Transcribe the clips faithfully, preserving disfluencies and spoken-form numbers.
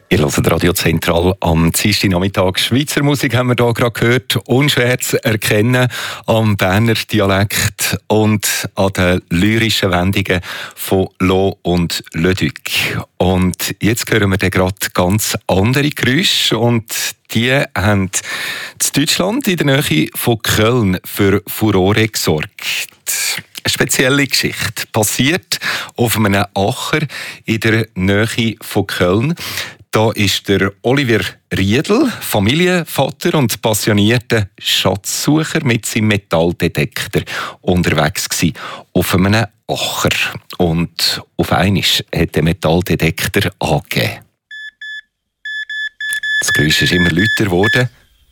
Ihr hört Radio Zentral am Dienstagnachmittag. Schweizer Musik haben wir hier gerade gehört. Unschwer zu erkennen am Berner Dialekt und an den lyrischen Wendungen von Lo und Leduc. Und jetzt hören wir dann gerade ganz andere Geräusche. Und die haben in Deutschland in der Nähe von Köln für Furore gesorgt. Eine spezielle Geschichte passiert auf einem Acher in der Nähe von Köln. Da ist der Oliver Riedl, Familienvater und passionierter Schatzsucher mit seinem Metalldetektor unterwegs gewesen, auf einem Acher. Und auf einmal hat der Metalldetektor angegeben. Das Geräusch ist immer lauter geworden.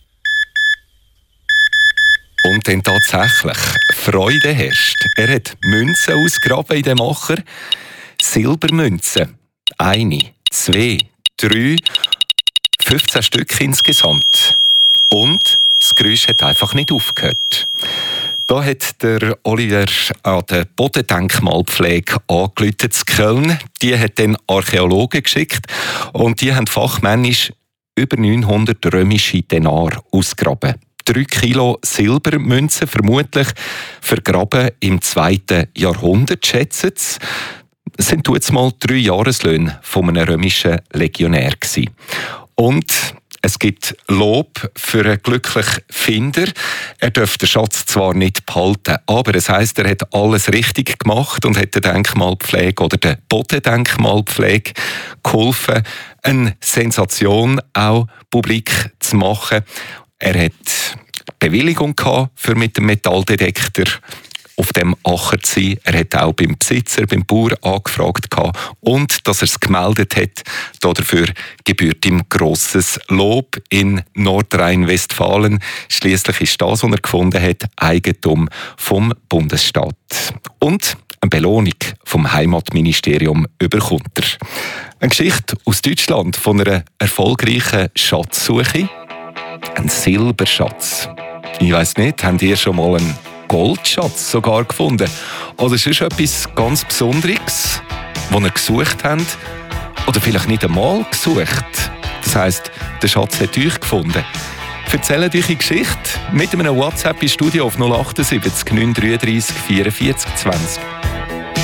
Und dann tatsächlich Freude herrscht. Er hat Münzen ausgegraben in dem Acher. Silbermünzen. Eine, zwei, drei, fünfzehn Stück insgesamt. Und das Geräusch hat einfach nicht aufgehört. Da hat der Oliver an der Bodendenkmalpflege angerufen in Köln. Die hat dann Archäologen geschickt und die haben fachmännisch über neunhundert römische Denar ausgegraben. Drei Kilo Silbermünzen, vermutlich vergraben im zweiten Jahrhundert, schätzen sie. Es sind jetzt mal drei Jahreslöhne von einem römischen Legionär gewesen. Und es gibt Lob für einen glücklichen Finder. Er darf den Schatz zwar nicht behalten, aber es heisst, er hat alles richtig gemacht und hat der Denkmalpflege oder der Bodendenkmalpflege geholfen, eine Sensation auch publik zu machen. Er hat Bewilligung gehabt, für mit dem Metalldetektor auf dem Acher zu sein. Er hat auch beim Besitzer, beim Bauer angefragt gehabt. Und dass er es gemeldet hat, dafür gebührt ihm grosses Lob in Nordrhein-Westfalen. Schliesslich ist das, was er gefunden hat, Eigentum vom Bundesstaat. Und eine Belohnung vom Heimatministerium bekommt er. Eine Geschichte aus Deutschland von einer erfolgreichen Schatzsuche. Ein Silberschatz. Ich weiss nicht, habt ihr schon mal einen Goldschatz sogar gefunden? Oder ist es etwas ganz Besonderes, das ihr gesucht habt? Oder vielleicht nicht einmal gesucht? Das heisst, der Schatz hat euch gefunden. Erzählt euch eine Geschichte mit einem WhatsApp im Studio auf null acht sieben neun drei drei vierundvierzig zwanzig.